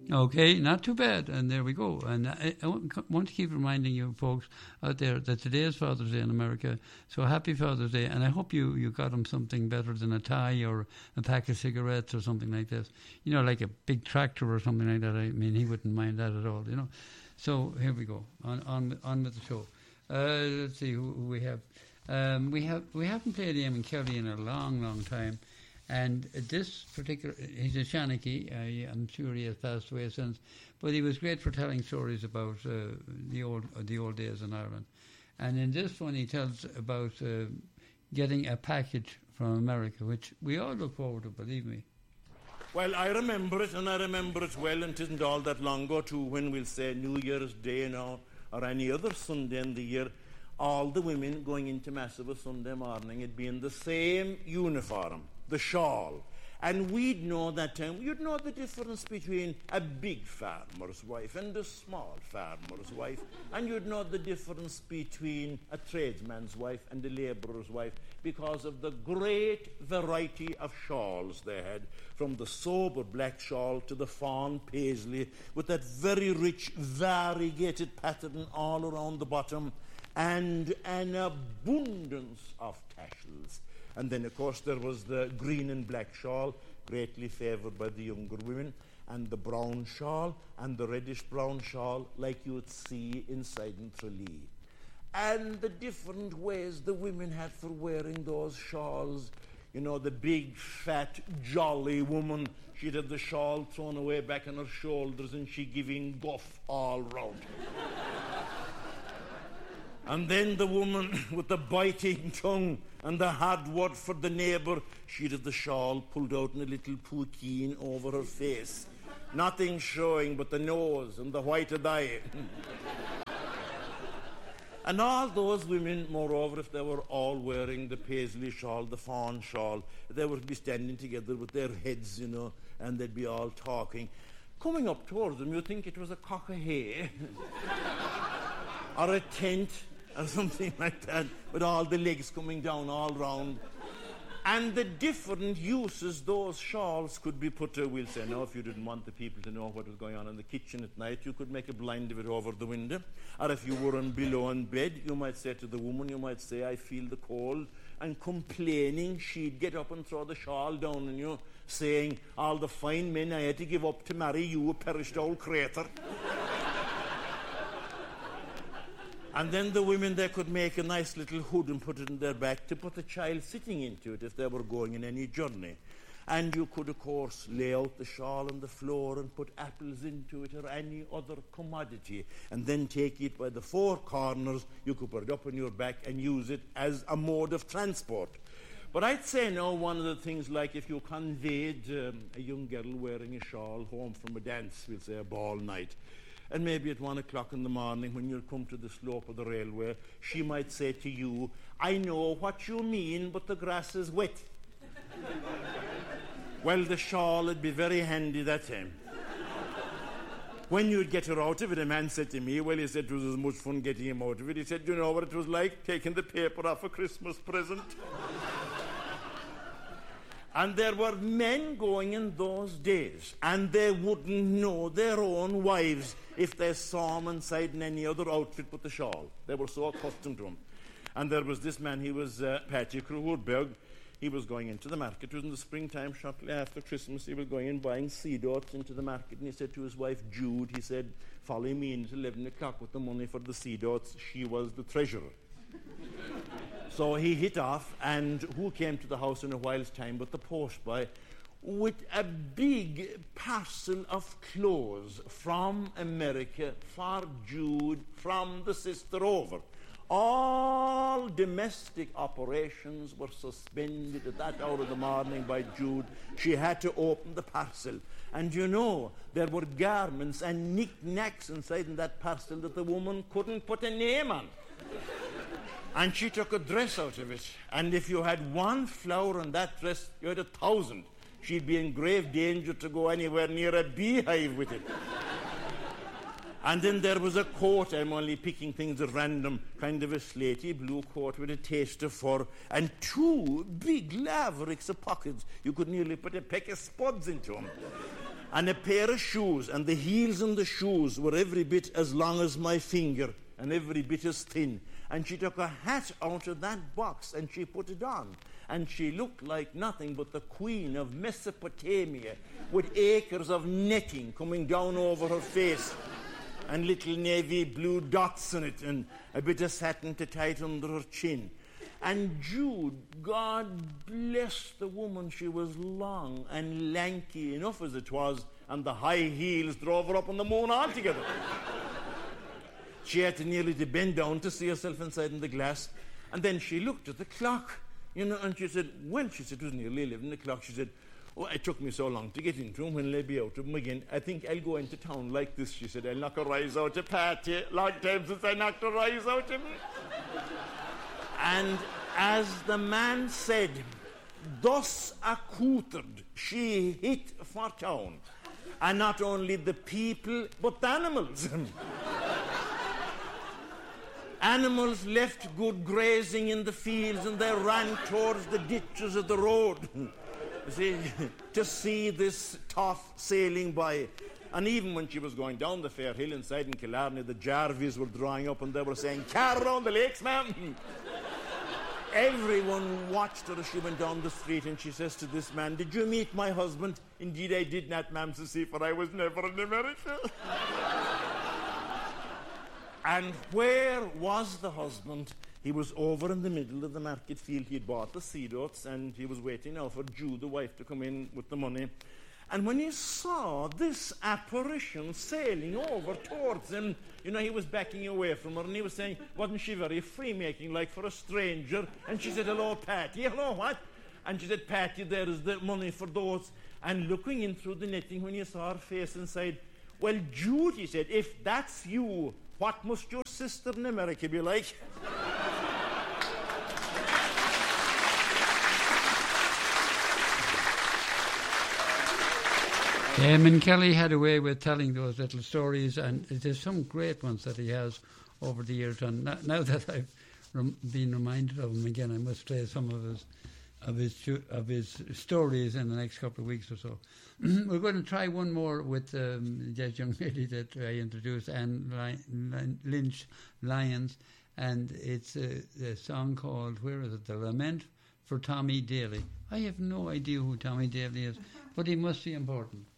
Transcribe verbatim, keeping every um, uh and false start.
Okay, not too bad. And there we go. And I, I want to keep reminding you folks out there that today is Father's Day in America. So happy Father's Day. And I hope you, you got him something better than a tie or a pack of cigarettes or something like this. You know, like a big tractor or something like that. I mean, he wouldn't mind that at all, you know. So here we go. On on, on with the show. Uh, let's see who, who we have. Um, we have we haven't played Eamon Kelly in a long, long time. And this particular, he's a Shanachie. I, I'm sure he has passed away since, but he was great for telling stories about uh, the old uh, the old days in Ireland. And in this one, he tells about uh, getting a package from America, which we all look forward to, believe me. Well, I remember it, and I remember it well, and it isn't all that long ago, too, when we'll say New Year's Day now, or any other Sunday in the year, all the women going into Mass of a Sunday morning, it'd be in the same uniform, the shawl. And we'd know that time, you'd know the difference between a big farmer's wife and a small farmer's wife. And you'd know the difference between a tradesman's wife and a labourer's wife because of the great variety of shawls they had, from the sober black shawl to the fawn paisley, with that very rich, variegated pattern all around the bottom, and an abundance of tassels. And then, of course, there was the green and black shawl, greatly favoured by the younger women, and the brown shawl, and the reddish-brown shawl, like you would see inside in Tralee. And the different ways the women had for wearing those shawls. You know, the big, fat, jolly woman, she'd have the shawl thrown away back on her shoulders, and she giving guff all round. And then the woman with the biting tongue and the hard word for the neighbour, she'd have the shawl pulled out in a little pookin over her face. Nothing showing but the nose and the white of the eye. And all those women, moreover, if they were all wearing the paisley shawl, the fawn shawl, they would be standing together with their heads, you know, and they'd be all talking. Coming up towards them, you'd think it was a cock of hay or a tent, or something like that, with all the legs coming down all round. And the different uses those shawls could be put to. We'll say, now, if you didn't want the people to know what was going on in the kitchen at night, you could make a blind of it over the window. Or if you were on below in bed, you might say to the woman, you might say, I feel the cold. And complaining, she'd get up and throw the shawl down on you, saying, all the fine men I had to give up to marry you, a perished old crater. And then the women, they could make a nice little hood and put it in their back to put the child sitting into it if they were going on any journey. And you could, of course, lay out the shawl on the floor and put apples into it or any other commodity, and then take it by the four corners. You could put it up on your back and use it as a mode of transport. But I'd say now one of the things, like if you conveyed um, a young girl wearing a shawl home from a dance, we'll say a ball night, and maybe at one o'clock in the morning when you come to the slope of the railway, she might say to you, I know what you mean, but the grass is wet. Well, the shawl would be very handy that time. When you'd get her out of it, a man said to me, well, he said it was as much fun getting him out of it. He said, you know what it was like? Taking the paper off a Christmas present. And there were men going in those days, and they wouldn't know their own wives if they saw them inside in any other outfit but the shawl. They were so accustomed to him. And there was this man, he was uh, Patrick Woodberg. He was going into the market. It was in the springtime, shortly after Christmas. He was going and buying seed oats into the market, and he said to his wife, Jude, he said, follow me in at eleven o'clock with the money for the seed oats. She was the treasurer. So he hit off, and who came to the house in a while's time but the postboy with a big parcel of clothes from America for Jude from the sister over. All domestic operations were suspended at that hour of the morning by Jude. She had to open the parcel. And you know, there were garments and knick-knacks inside in that parcel that the woman couldn't put a name on. And she took a dress out of it. And if you had one flower on that dress, you had a thousand. She'd be in grave danger to go anywhere near a beehive with it. And then there was a coat, I'm only picking things at random, kind of a slaty blue coat with a taste of fur, and two big lavericks of pockets. You could nearly put a peck of spuds into them. and a pair of shoes, and the heels on the shoes were every bit as long as my finger and every bit as thin. And she took a hat out of that box and she put it on. And she looked like nothing but the queen of Mesopotamia, with acres of netting coming down over her face and little navy blue dots on it and a bit of satin to tie it under her chin. And Jude, God bless the woman, she was long and lanky enough as it was, and the high heels drove her up on the moon altogether. She had to nearly to bend down to see herself inside in the glass. And then she looked at the clock, you know, and she said, well, she said, it was nearly eleven o'clock. She said, oh, it took me so long to get into him. When I'll be out of him again, I think I'll go into town like this. She said, I'll knock a rise out of Patty. Long time since I knocked a rise out of me. And as the man said, thus accoutred, she hit for town. And not only the people, but the animals. Animals left good grazing in the fields, and they ran towards the ditches of the road. You see, to see this toff sailing by. And even when she was going down the fair hill inside in Killarney, the Jarvies were drawing up and they were saying, "Car around the lakes, ma'am." Everyone watched her as she went down the street, and she says to this man, "Did you meet my husband?" "Indeed I did not, ma'am, to see, for I was never in America." And where was the husband? He was over in the middle of the market field. He had bought the seed oats, and he was waiting now for Jude, the wife, to come in with the money. And when he saw this apparition sailing over towards him, you know, he was backing away from her, and he was saying, wasn't she very free-making, like for a stranger? And she said, "Hello, Patty." "Hello, what?" And she said, "Patty, there is the money for those." And looking in through the netting, when he saw her face inside, "Well, Jude," he said, "if that's you, what must your sister in America be like?" Eamon Kelly had a way with telling those little stories, and there's some great ones that he has over the years. And now, now that I've rem- been reminded of him again, I must play some of his of his of his stories in the next couple of weeks or so. We're going to try one more with um, that young lady that I introduced, Anne Ly- Lynch Lyons, and it's a, a song called, where is it? The Lament for Tommy Daly. I have no idea who Tommy Daly is, but he must be important.